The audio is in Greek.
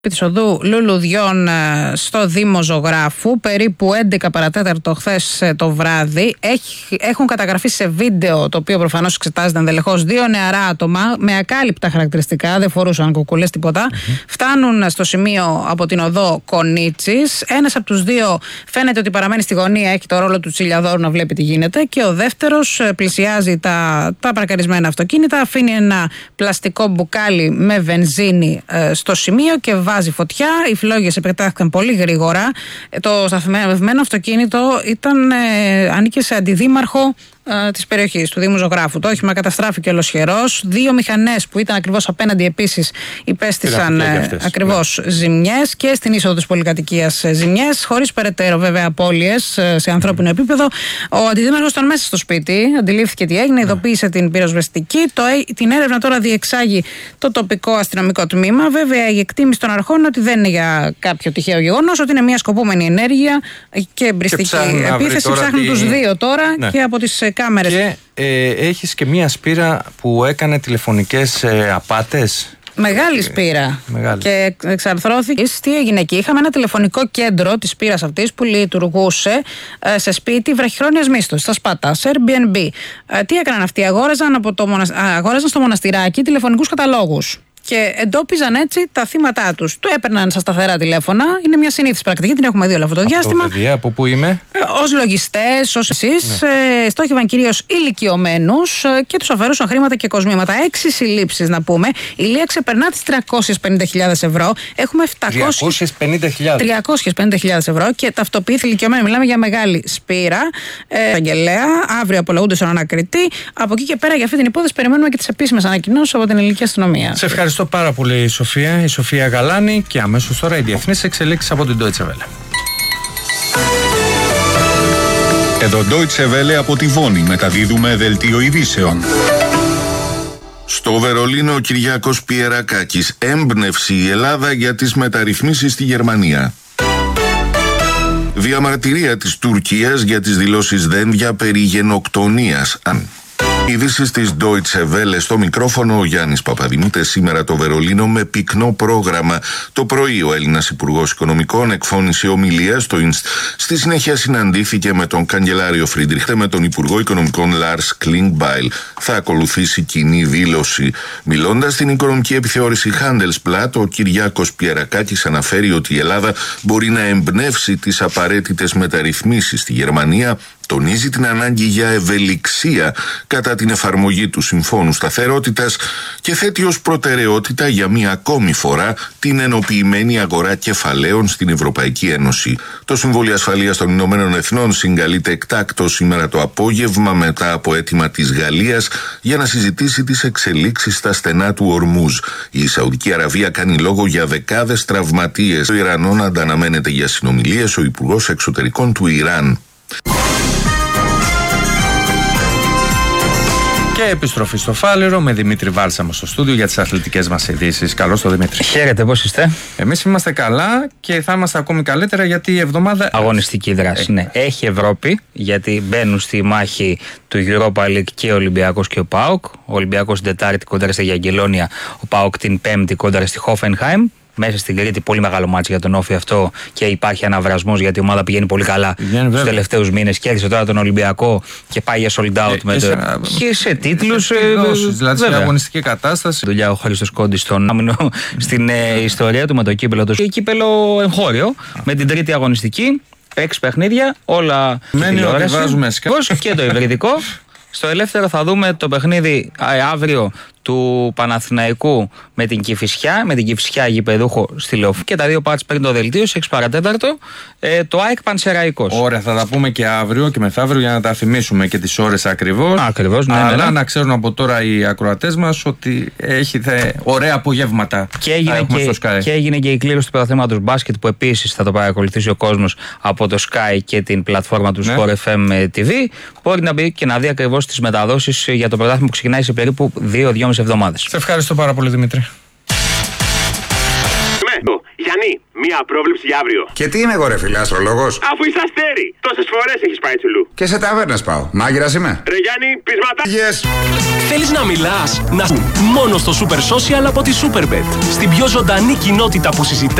της οδού Λουλουδιών στο Δήμο Ζωγράφου, περίπου 11 παρατέταρτο χθες το βράδυ. Έχουν καταγραφεί σε βίντεο, το οποίο προφανώς εξετάζεται ενδελεχώς, 2 νεαρά άτομα με ακάλυπτα χαρακτηριστικά, δεν φορούσαν κουκουλές τίποτα. Φτάνουν στο σημείο από την οδό Κονίτσης. Ένας από τους δύο φαίνεται ότι παραμένει στη γωνία, έχει το ρόλο του τσιλιαδόρου να βλέπει τι γίνεται, και ο δεύτερος πλησιάζει τα παρκαρισμένα αυτοκίνητα, αφήνει ένα πλαστικό μπουκάλι με βενζίνη στο σημείο και βάζει φωτιά. Οι φλόγες επιτάχθηκαν πολύ γρήγορα. Το σταθμευμένο αυτοκίνητο ανήκε σε αντιδήμαρχο της περιοχής, του Δήμου Ζωγράφου. Το όχημα καταστράφηκε ολοσχερός. 2 μηχανές που ήταν ακριβώς απέναντι επίσης υπέστησαν ακριβώς ζημιές, και στην είσοδο της πολυκατοικίας ζημιές, χωρίς περαιτέρω βέβαια απώλειες σε ανθρώπινο επίπεδο. Ο αντιδήμαρχος ήταν μέσα στο σπίτι, αντιλήφθηκε τι έγινε, ειδοποίησε την πυροσβεστική. Την έρευνα τώρα διεξάγει το τοπικό αστυνομικό τμήμα. Βέβαια, η εκτίμηση των αρχών είναι ότι δεν είναι για κάποιο τυχαίο γεγονός, ότι είναι μια σκοπούμενη ενέργεια και εμπριστική επίθεση. Ψάχνουν τους δύο τώρα και από τις κάμερες. Και έχεις και μία σπήρα που έκανε τηλεφωνικές απάτες. Μεγάλη σπήρα. Και εξαρθρώθηκε. Τι έγινε εκεί? Είχαμε ένα τηλεφωνικό κέντρο της σπήρας αυτής που λειτουργούσε σε σπίτι βραχυχρόνιας μίσθωσης, στα Σπάτα, σε Airbnb. Τι έκαναν αυτοί? Αγόραζαν στο μοναστηράκι τηλεφωνικούς καταλόγους και εντόπιζαν έτσι τα θύματά τους. Του έπαιρναν στα σταθερά τηλέφωνα. Είναι μια συνήθις πρακτική, την έχουμε δει όλο αυτό το διάστημα. Από πού είμαι? Ως λογιστές, ως εσείς. Στόχευαν κυρίως ηλικιωμένους και τους αφαιρούσαν χρήματα και κοσμήματα. 6 συλλήψεις να πούμε. Η Λία ξεπερνά τις 350.000 ευρώ. Έχουμε 350.000 ευρώ και ταυτοποιήθηκε ηλικιωμένοι. Μιλάμε για μεγάλη σπήρα. Αγγελέα, αύριο απολογούνται στον ανακριτή. Από εκεί και πέρα για αυτή την υπόθεση περιμένουμε και τις επίσημες ανακοινώσεις από την ελληνική αστυνομία. Σε ευχαριστώ πάρα πολύ, Σοφία. Η Σοφία Γαλάνη, και αμέσως τώρα οι διεθνείς εξελίξεις από την Deutsche Welle. Εδώ Deutsche Welle από τη Βόνη μεταδίδουμε δελτίο ειδήσεων. Στο Βερολίνο ο Κυριάκος Πιερακάκης. Έμπνευση η Ελλάδα για τις μεταρρυθμίσεις στη Γερμανία. Διαμαρτυρία της Τουρκίας για τις δηλώσεις Δένδια περί γενοκτονίας. Ειδήσεις της Deutsche Welle, στο μικρόφωνο ο Γιάννης Παπαδημήτρης. Σήμερα το Βερολίνο με πυκνό πρόγραμμα. Το πρωί ο Έλληνας Υπουργός Οικονομικών εκφώνησε ομιλία στο Ινστ. Στη συνέχεια συναντήθηκε με τον καγκελάριο Φρίντριχ με τον Υπουργό Οικονομικών Λάρς Κλίνγκμπαϊλ. Θα ακολουθήσει κοινή δήλωση. Μιλώντας στην οικονομική επιθεώρηση Handelsblatt, ο Κυριάκος Πιερακάκης αναφέρει ότι η Ελλάδα μπορεί να εμπνεύσει τις απαραίτητες μεταρρυθμίσεις στη Γερμανία. Τονίζει την ανάγκη για ευελιξία κατά την εφαρμογή του Συμφώνου Σταθερότητας και θέτει ως προτεραιότητα για μία ακόμη φορά την ενοποιημένη αγορά κεφαλαίων στην Ευρωπαϊκή Ένωση. Το Συμβούλιο Ασφαλείας των Ηνωμένων Εθνών συγκαλείται εκτάκτως σήμερα το απόγευμα μετά από αίτημα της Γαλλίας για να συζητήσει τις εξελίξεις στα στενά του Ορμούζ. Η Σαουδική Αραβία κάνει λόγο για δεκάδες τραυματίες. Το Ιρανών ανταναμένεται για συνομιλίες ο Υπουργός Εξωτερικών του Ιράν. Και επιστροφή στο Φάληρο με Δημήτρη Βάλσαμο στο στούντιο για τις αθλητικές μας ειδήσεις. Καλώς το Δημήτρη. Χαίρετε, πώς είστε? Εμείς είμαστε καλά και θα είμαστε ακόμη καλύτερα γιατί η εβδομάδα. Αγωνιστική δράση, ναι. Έχει Ευρώπη, γιατί μπαίνουν στη μάχη του Europa League και ο Ολυμπιακός και ο ΠΑΟΚ. Ο Ολυμπιακός την Τετάρτη κόντρα στη Γιαγγελόνια, ο ΠΑΟΚ την Πέμπτη κόντρα στη Χόφενχάιμ. Μέσα στην Κρήτη, πολύ μεγάλο μάτσο για τον Όφη αυτό και υπάρχει αναβρασμός γιατί η ομάδα πηγαίνει πολύ καλά τους τελευταίους μήνες. Κέρδισε τώρα τον Ολυμπιακό και πάει για sold out και σε τίτλους. Δηλαδή σε αγωνιστική κατάσταση. Δουλειά ο Χρήστος Κόντης στον άμυνο στην ιστορία του με το κύπελο του. Και κύπελο εγχώριο με την τρίτη αγωνιστική. 6 παιχνίδια, όλα και το υβριδικό. Στο ελεύθερο θα δούμε το παιχνίδι αύριο του Παναθηναϊκού με την Κηφισιά γηπεδούχο στη Λεωφόρο και τα δύο πάτς πριν το δελτίο σε 6 παρατέταρτο, το ΑΕΚ Πανσεραϊκός. Ωραία, θα τα πούμε και αύριο και μεθαύριο για να τα θυμίσουμε και τις ώρες ακριβώς. Ακριβώς, ναι. Αλλά να ξέρουν από τώρα οι ακροατές μας ότι έχετε ωραία απογεύματα. Και έγινε και η κλήρωση του πρωταθλήματος μπάσκετ που επίσης θα το παρακολουθήσει ο κόσμος από το Sky και την πλατφόρμα του Sport FM TV. Μπορεί να μπει και να δει ακριβώς τις μεταδόσεις για το πρωτάθλημα που ξεκινάει σε περίπου 2-2,5 εβδομάδες. Σε ευχαριστώ πάρα πολύ, Δημήτρη. Γιάννη, μία πρόβλεψη για αύριο. Και τι είμαι εγώ, ρε φίλε, αστρολόγος? Αφού είσαι αστέρι, τόσες φορές έχεις πάει τσουλού. Και σε ταβέρνες πάω. Μάγειρας είμαι. Ρε Γιάννη, πεισματά. Yes. Θέλεις να μιλάς? Μόνο στο Super Social από τη Superbet. Στην πιο ζωντανή κοινότητα που συζητά